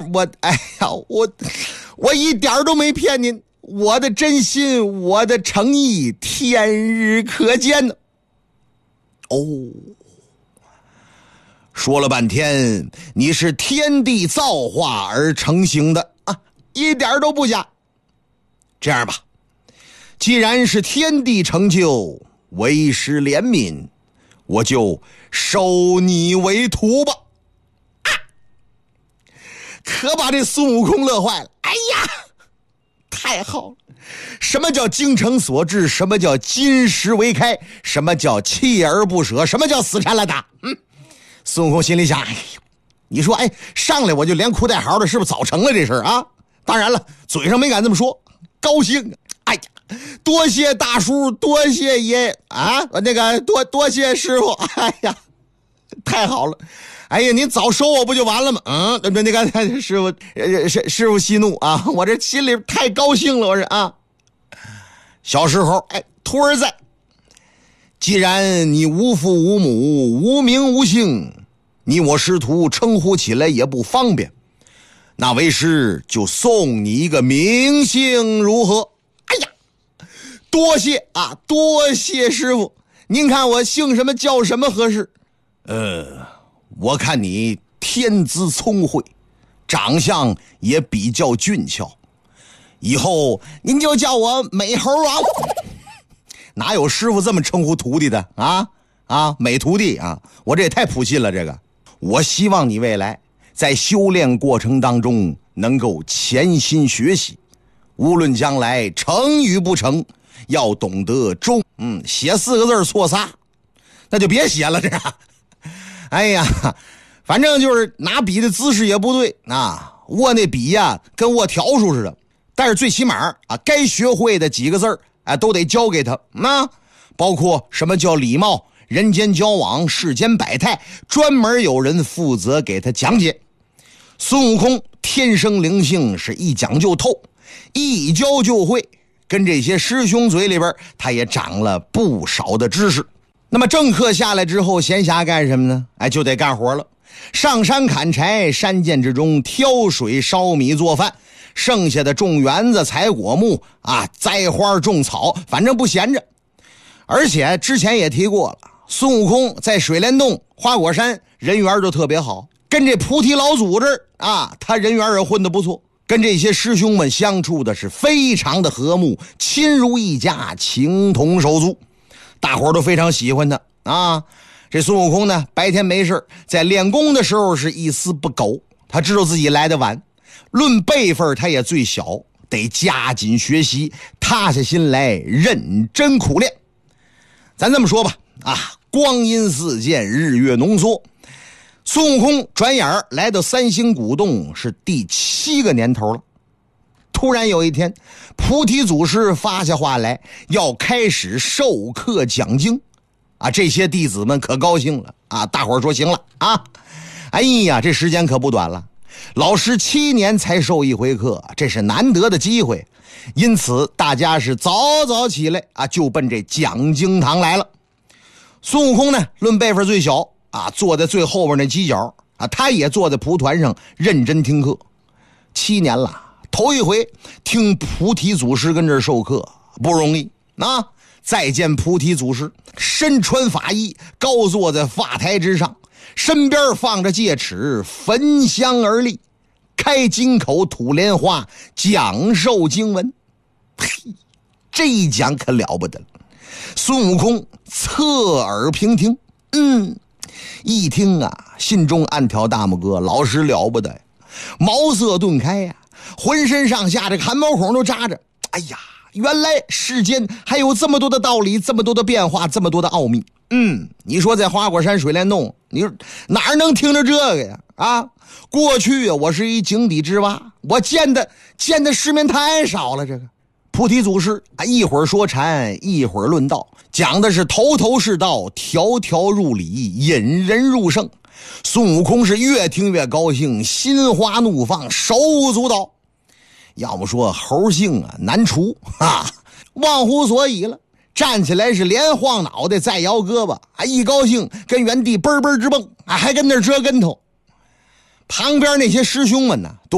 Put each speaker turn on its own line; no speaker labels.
我一点都没骗您，我的真心，我的诚意，天日可见呢。哦，说了半天，你是天地造化而成形的啊，一点都不假。这样吧，既然是天地成就，为师怜悯，我就收你为徒吧。可把这孙悟空乐坏了。哎呀，太好了！什么叫精诚所至？什么叫金石为开？什么叫锲而不舍？什么叫死缠烂打？孙悟空心里想，哎呦，你说，上来我就连裤带好的，是不是早成了这事儿啊？当然了，嘴上没敢这么说，高兴。哎呀，多谢大叔，多谢爷爷啊，那个多谢师傅。哎呀，太好了！哎呀，您早收我不就完了吗？那个师傅息怒啊！我这心里太高兴了，我说啊。小时候，徒儿在，既然你无父无母，无名无姓，你我师徒称呼起来也不方便，那为师就送你一个名姓如何？哎呀，多谢啊，多谢师傅！您看我姓什么叫什么合适？我看你天资聪慧，长相也比较俊俏，以后您就叫我美猴王。哪有师傅这么称呼徒弟的啊？美徒弟啊，我这也太普信了。这个，我希望你未来在修炼过程当中能够潜心学习，无论将来成与不成，要懂得写4个字错仨，那就别写了这样。哎呀，反正就是拿笔的姿势也不对啊，握那笔呀跟握笤帚似的。但是最起码该学会的几个字都得教给他包括什么叫礼貌、人间交往、世间百态，专门有人负责给他讲解。孙悟空天生灵性，是一讲就透，一教就会，跟这些师兄嘴里边他也长了不少的知识。那么正课下来之后，闲暇干什么呢？就得干活了。上山砍柴，山涧之中挑水烧米做饭，剩下的种园子、采果木栽花种草，反正不闲着。而且之前也提过了，孙悟空在水帘洞、花果山人缘就特别好，跟这菩提老祖这儿他人缘也混得不错，跟这些师兄们相处的是非常的和睦，亲如一家，情同手足，大伙儿都非常喜欢他这孙悟空呢，白天没事在练功的时候是一丝不苟，他知道自己来得晚，论辈分他也最小，得加紧学习，踏下心来认真苦练。咱这么说吧光阴似箭，日月浓缩，孙悟空转眼来到三星古洞是第7个年头了。突然有一天，菩提祖师发下话来，要开始授课讲经这些弟子们可高兴了大伙儿说行了哎呀，这时间可不短了，老师7年才授一回课，这是难得的机会，因此大家是早早起来就奔这讲经堂来了。孙悟空呢，论辈分最小坐在最后边那犄角他也坐在蒲团上认真听课。7年了，头一回听菩提祖师跟这儿授课，不容易再见菩提祖师，身穿法衣，高坐在法台之上，身边放着戒尺，焚香而立，开金口吐莲花，讲授经文。这一讲可了不得了，孙悟空侧耳平听，一听心中暗挑大拇哥，老师了不得，茅塞顿开浑身上下这汗毛孔都扎着。哎呀，原来世间还有这么多的道理，这么多的变化，这么多的奥秘。你说在花果山水帘洞，你说哪能听着这个呀过去我是一井底之蛙，我见的世面太少了。这个菩提祖师一会儿说禅，一会儿论道，讲的是头头是道，条条入理，引人入胜。孙悟空是越听越高兴，心花怒放，手舞足蹈。要么说猴性难除忘乎所以了，站起来是连晃脑袋再摇胳膊一高兴跟原地嘣嘣直蹦还跟那折跟头。旁边那些师兄们呢都